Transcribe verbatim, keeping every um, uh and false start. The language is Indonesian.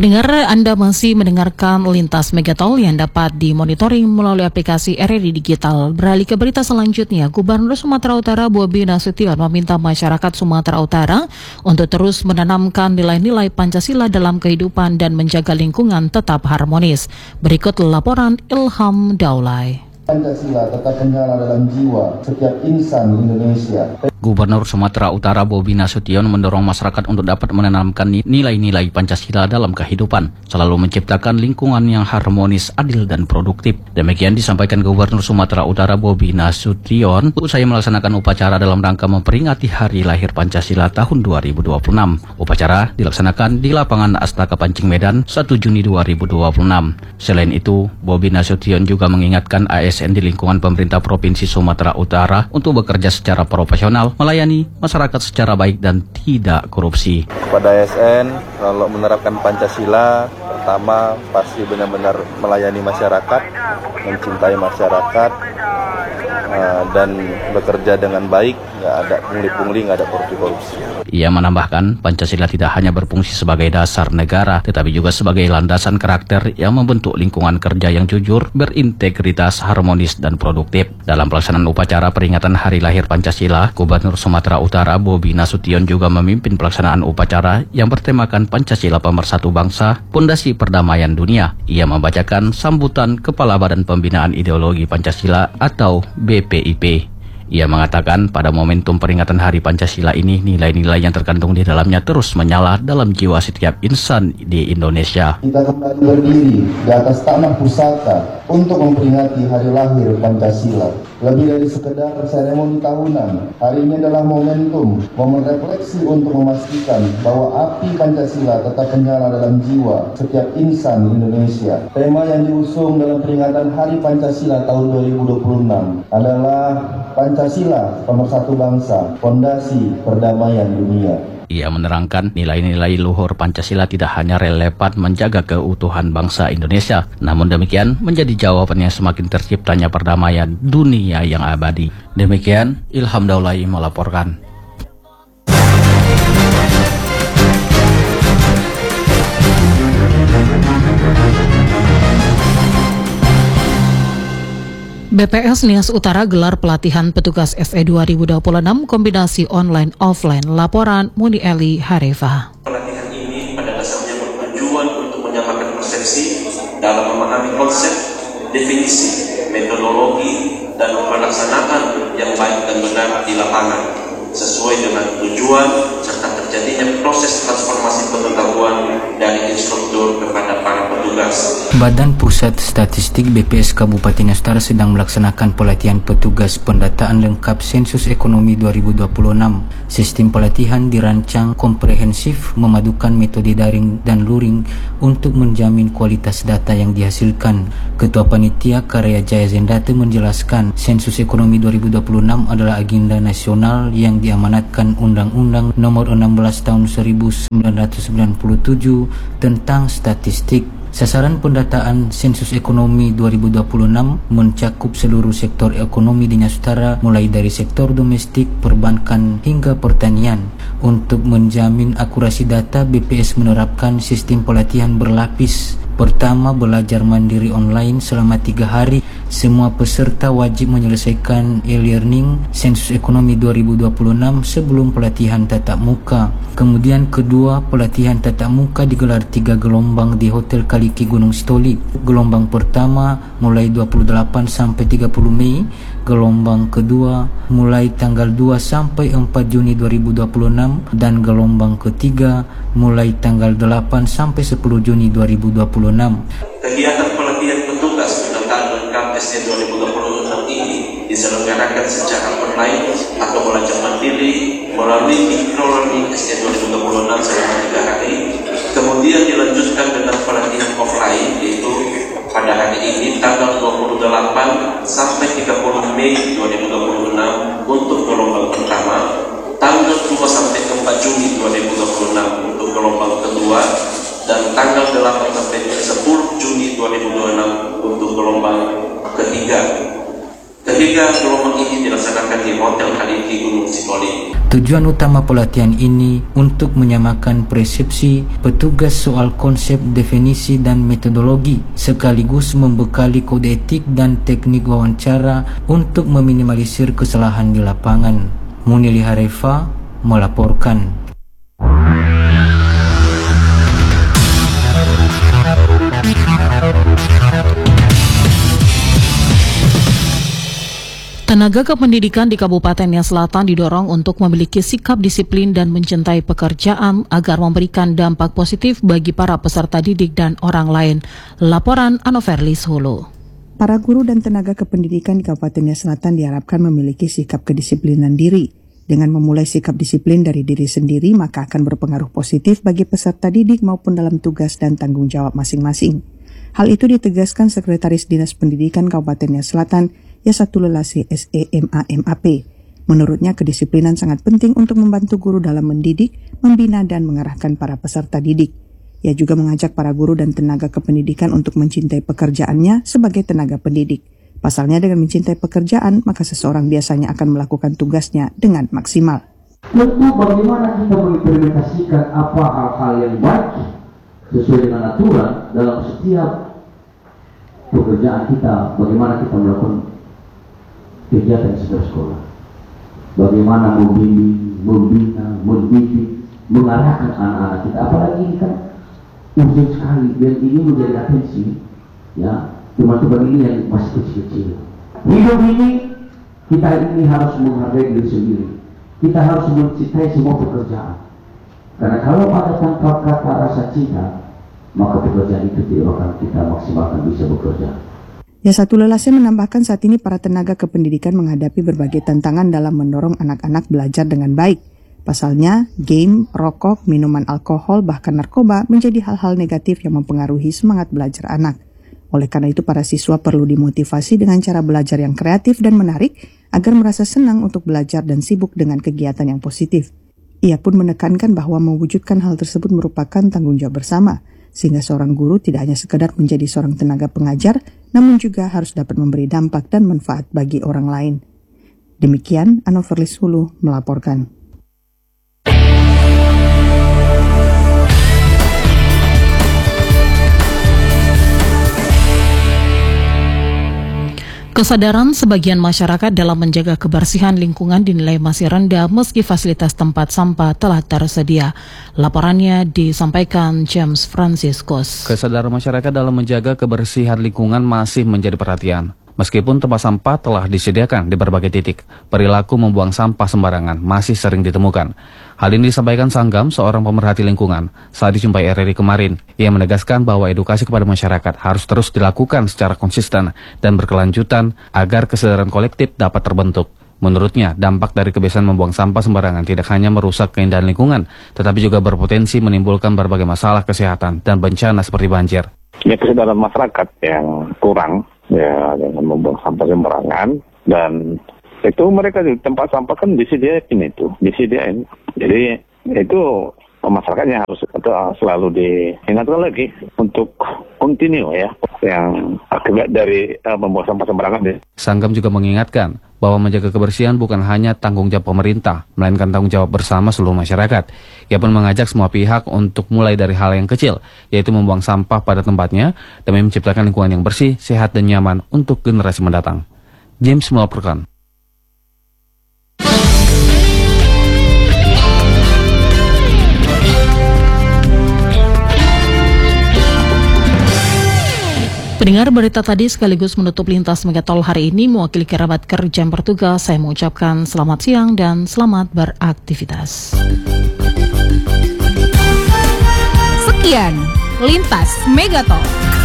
Pendengar, Anda masih mendengarkan Lintas Megatol yang dapat dimonitoring melalui aplikasi R R I Digital. Beralih ke berita selanjutnya, Gubernur Sumatera Utara Bobi Nasution meminta masyarakat Sumatera Utara untuk terus menanamkan nilai-nilai Pancasila dalam kehidupan dan menjaga lingkungan tetap harmonis. Berikut laporan Ilham Daulay. Pancasila tetap menyala dalam jiwa setiap insan Indonesia. Gubernur Sumatera Utara Bobi Nasution mendorong masyarakat untuk dapat menanamkan nilai-nilai Pancasila dalam kehidupan, selalu menciptakan lingkungan yang harmonis, adil, dan produktif. Demikian disampaikan Gubernur Sumatera Utara Bobi Nasution usai melaksanakan upacara dalam rangka memperingati Hari Lahir Pancasila tahun dua ribu dua puluh enam. Upacara dilaksanakan di lapangan Astaka Pancing Medan satu Juni dua ribu dua puluh enam. Selain itu, Bobi Nasution juga mengingatkan A S N di lingkungan pemerintah Provinsi Sumatera Utara untuk bekerja secara profesional, melayani masyarakat secara baik dan tidak korupsi. Kepada A S N, kalau menerapkan Pancasila, pertama pasti benar-benar melayani masyarakat, mencintai masyarakat, uh, dan bekerja dengan baik, nggak ada pungli-pungli, nggak ada korupsi-korupsi. Ia menambahkan, Pancasila tidak hanya berfungsi sebagai dasar negara, tetapi juga sebagai landasan karakter yang membentuk lingkungan kerja yang jujur, berintegritas, harmonis, dan produktif. Dalam pelaksanaan upacara peringatan Hari Lahir Pancasila, Gubernur Sumatera Utara Bobi Nasution juga memimpin pelaksanaan upacara yang bertemakan Pancasila Pemersatu Bangsa, Pondasi Perdamaian Dunia. Ia membacakan sambutan Kepala Badan Pembinaan Ideologi Pancasila atau B P I P. Ia mengatakan pada momentum peringatan Hari Pancasila ini, nilai-nilai yang terkandung di dalamnya terus menyala dalam jiwa setiap insan di Indonesia. Kita kembali berdiri di atas tanah pusaka untuk memperingati Hari Lahir Pancasila. Lebih dari sekedar seremoni tahunan, hari ini adalah momentum, momen refleksi untuk memastikan bahwa api Pancasila tetap menyala dalam jiwa setiap insan Indonesia. Tema yang diusung dalam peringatan Hari Pancasila tahun dua ribu dua puluh enam adalah Pancasila Pemersatu Bangsa, Pondasi Perdamaian Dunia. Ia menerangkan nilai-nilai luhur Pancasila tidak hanya relevan menjaga keutuhan bangsa Indonesia, namun demikian menjadi jawaban yang semakin terciptanya perdamaian dunia yang abadi. Demikian Ilham Daulay melaporkan. B P S Nias Utara gelar pelatihan petugas S E dua ribu dua puluh enam kombinasi online-offline. Laporan Muni Eli Harefa. Pelatihan ini pada dasarnya bertujuan untuk menyamakan persepsi dalam memahami konsep, definisi, metodologi, dan pelaksanaan yang baik dan benar di lapangan, sesuai dengan tujuan serta terjadinya proses transformasi pengetahuan dari instruktur kepada para petugas. Badan Pusat Statistik B P S Kabupaten Nias Utara sedang melaksanakan pelatihan petugas pendataan lengkap Sensus Ekonomi dua ribu dua puluh enam. Sistem pelatihan dirancang komprehensif, memadukan metode daring dan luring untuk menjamin kualitas data yang dihasilkan. Ketua Panitia Karya Jaya Zendate menjelaskan, Sensus Ekonomi dua ribu dua puluh enam adalah agenda nasional yang diamanatkan Undang-Undang Nomor enam belas Tahun seribu sembilan ratus sembilan puluh tujuh tentang statistik. Sasaran pendataan Sensus Ekonomi dua ribu dua puluh enam mencakup seluruh sektor ekonomi di Nias Utara, mulai dari sektor domestik, perbankan, hingga pertanian. Untuk menjamin akurasi data, B P S menerapkan sistem pelatihan berlapis. Pertama, belajar mandiri online selama tiga hari. Semua peserta wajib menyelesaikan e-learning Sensus Ekonomi dua ribu dua puluh enam sebelum pelatihan tatap muka. Kemudian kedua, pelatihan tatap muka digelar tiga gelombang di Hotel Kaliki Gunung Sitoli. Gelombang pertama mulai dua puluh delapan sampai tiga puluh Mei. Gelombang kedua mulai tanggal dua sampai empat Juni dua ribu dua puluh enam dan gelombang ketiga mulai tanggal delapan sampai sepuluh Juni dua ribu dua puluh enam. Kegiatan pelatihan petugas pendataan lengkap S E dua ribu dua puluh enam ini diselenggarakan secara online atau belajar mandiri melalui microlearning S E dua ribu dua puluh enam selama tiga hari. Kemudian dilanjutkan dengan pelatihan offline, yaitu pada hari ini tanggal dua puluh delapan sampai tiga puluh Mei dua ribu dua puluh enam untuk gelombang pertama, tanggal dua sampai empat Juni dua ribu dua puluh enam untuk gelombang kedua, dan tanggal delapan sampai sepuluh Juni dua ribu dua puluh enam untuk gelombang ketiga. Ketiga gelombang ini dilaksanakan di Hotel Kaliki Gunung Sitoli. Tujuan utama pelatihan ini untuk menyamakan persepsi petugas soal konsep, definisi, dan metodologi, sekaligus membekali kode etik dan teknik wawancara untuk meminimalisir kesalahan di lapangan. Munili Harefa melaporkan. Tenaga kependidikan di Kabupaten Nias Selatan didorong untuk memiliki sikap disiplin dan mencintai pekerjaan agar memberikan dampak positif bagi para peserta didik dan orang lain. Laporan Anoverlis Hulu. Para guru dan tenaga kependidikan di Kabupaten Nias Selatan diharapkan memiliki sikap kedisiplinan diri. Dengan memulai sikap disiplin dari diri sendiri, maka akan berpengaruh positif bagi peserta didik maupun dalam tugas dan tanggung jawab masing-masing. Hal itu ditegaskan Sekretaris Dinas Pendidikan Kabupaten Nias Selatan, Yasatul Lelasi S E M A M A P. Menurutnya, kedisiplinan sangat penting untuk membantu guru dalam mendidik, membina, dan mengarahkan para peserta didik. Ia juga mengajak para guru dan tenaga kependidikan untuk mencintai pekerjaannya sebagai tenaga pendidik. Pasalnya, dengan mencintai pekerjaan, maka seseorang biasanya akan melakukan tugasnya dengan maksimal. Tentu bagaimana kita mengimplementasikan apa hal-hal yang baik sesuai dengan aturan dalam setiap pekerjaan kita, bagaimana kita melakukan kegiatan sekolah sekolah, bagaimana membimbing, membina, mendidik, mengarahkan anak-anak kita. Apalagi ini kan urgent sekali, dan ini menjadi atensi, ya, teman-teman ini yang masih kecil-kecil. Hidup ini, kita ini harus menghargai diri sendiri. Kita harus mencintai semua pekerjaan. Karena kalau ada tanpa kata rasa cinta, maka pekerjaan itu tidak akan kita maksimalkan bisa bekerja. Yasatul Lelasi menambahkan saat ini para tenaga kependidikan menghadapi berbagai tantangan dalam mendorong anak-anak belajar dengan baik. Pasalnya, game, rokok, minuman alkohol, bahkan narkoba menjadi hal-hal negatif yang mempengaruhi semangat belajar anak. Oleh karena itu, para siswa perlu dimotivasi dengan cara belajar yang kreatif dan menarik agar merasa senang untuk belajar dan sibuk dengan kegiatan yang positif. Ia pun menekankan bahwa mewujudkan hal tersebut merupakan tanggung jawab bersama, sehingga seorang guru tidak hanya sekedar menjadi seorang tenaga pengajar, namun juga harus dapat memberi dampak dan manfaat bagi orang lain. Demikian, Anoverlis Hulu melaporkan. Kesadaran sebagian masyarakat dalam menjaga kebersihan lingkungan dinilai masih rendah meski fasilitas tempat sampah telah tersedia. Laporannya disampaikan James Franciscus. Kesadaran masyarakat dalam menjaga kebersihan lingkungan masih menjadi perhatian. Meskipun tempat sampah telah disediakan di berbagai titik, perilaku membuang sampah sembarangan masih sering ditemukan. Hal ini disampaikan Sanggam, seorang pemerhati lingkungan, saat dijumpai R R I kemarin. Ia menegaskan bahwa edukasi kepada masyarakat harus terus dilakukan secara konsisten dan berkelanjutan agar kesadaran kolektif dapat terbentuk. Menurutnya, dampak dari kebiasaan membuang sampah sembarangan tidak hanya merusak keindahan lingkungan, tetapi juga berpotensi menimbulkan berbagai masalah kesehatan dan bencana seperti banjir. Ya, kesadaran masyarakat yang kurang ya dengan membuang sampah sembarangan, dan itu mereka di tempat sampah kan disediain itu, disediain. Jadi itu masyarakatnya harus selalu diingatkan lagi untuk continue ya yang akibat dari uh, membuang sampah sembarangan. Ya. Sanggam juga mengingatkan bahwa menjaga kebersihan bukan hanya tanggung jawab pemerintah, melainkan tanggung jawab bersama seluruh masyarakat. Ia pun mengajak semua pihak untuk mulai dari hal yang kecil, yaitu membuang sampah pada tempatnya demi menciptakan lingkungan yang bersih, sehat, dan nyaman untuk generasi mendatang. James melaporkan. Pendengar, berita tadi sekaligus menutup lintas Megatol hari ini. Mewakili kerabat kerja yang bertugas, saya mengucapkan selamat siang dan selamat beraktivitas. Sekian Lintas Megatol.